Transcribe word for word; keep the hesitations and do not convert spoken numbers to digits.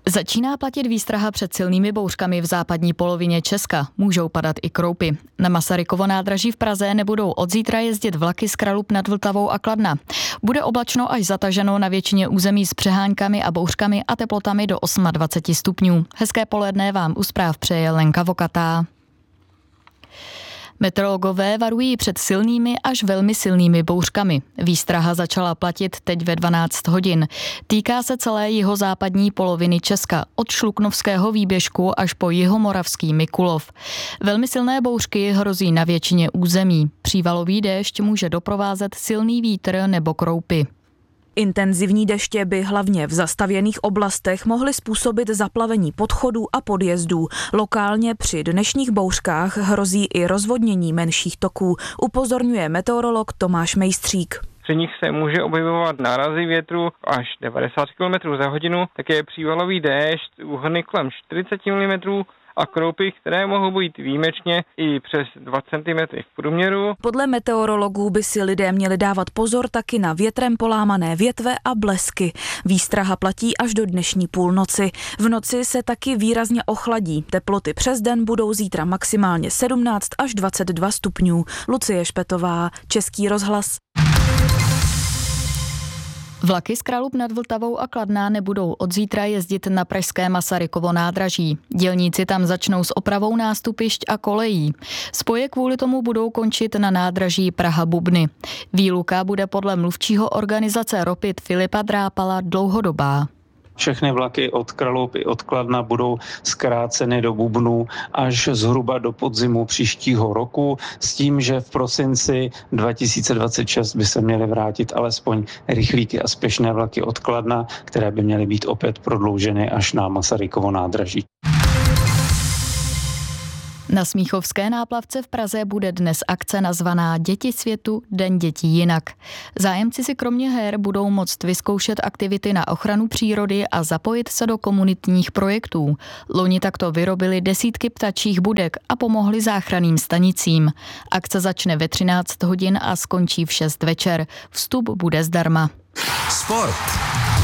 Začíná platit výstraha před silnými bouřkami v západní polovině Česka. Můžou padat i kroupy. Na Masarykovo nádraží v Praze nebudou od zítra jezdit vlaky z Kralup nad Vltavou a Kladna. Bude oblačno až zataženo na většině území s přeháňkami a bouřkami a teplotami do dvacet osm stupňů. Hezké poledne vám u zpráv přeje Lenka Vokatá. Meteorologové varují před silnými až velmi silnými bouřkami. Výstraha začala platit teď ve dvanáct hodin. Týká se celé jihozápadní poloviny Česka, od Šluknovského výběžku až po jihomoravský Mikulov. Velmi silné bouřky hrozí na většině území. Přívalový déšť může doprovázet silný vítr nebo kroupy. Intenzivní deště by hlavně v zastavěných oblastech mohly způsobit zaplavení podchodů a podjezdů. Lokálně při dnešních bouřkách hrozí i rozvodnění menších toků, upozorňuje meteorolog Tomáš Mejstřík. Při nich se může objevovat nárazy větru až devadesát kilometrů za hodinu, také přívalový déšť, úhrny kolem čtyřicet milimetrů a kroupy, které mohou být výjimečně i přes dva centimetry v průměru. Podle meteorologů by si lidé měli dávat pozor taky na větrem polámané větve a blesky. Výstraha platí až do dnešní půlnoci. V noci se taky výrazně ochladí. Teploty přes den budou zítra maximálně sedmnáct až dvacet dva stupňů. Lucie Špetová, Český rozhlas. Vlaky z Kralup nad Vltavou a Kladna nebudou od zítra jezdit na pražské Masarykovo nádraží. Dělníci tam začnou s opravou nástupišť a kolejí. Spoje kvůli tomu budou končit na nádraží Praha-Bubny. Výluka bude podle mluvčího organizace Ropit Filipa Drápala dlouhodobá. Všechny vlaky od Kralup i od Kladna budou zkráceny do Bubnu až zhruba do podzimu příštího roku, s tím, že v prosinci dva tisíce dvacet šest by se měly vrátit alespoň rychlíky a spěšné vlaky od Kladna, které by měly být opět prodlouženy až na Masarykovo nádraží. Na Smíchovské náplavce v Praze bude dnes akce nazvaná Děti světu, Den dětí jinak. Zájemci si kromě her budou moct vyzkoušet aktivity na ochranu přírody a zapojit se do komunitních projektů. Loni takto vyrobili desítky ptačích budek a pomohli záchranným stanicím. Akce začne ve třináct hodin a skončí v šest večer. Vstup bude zdarma. Sport.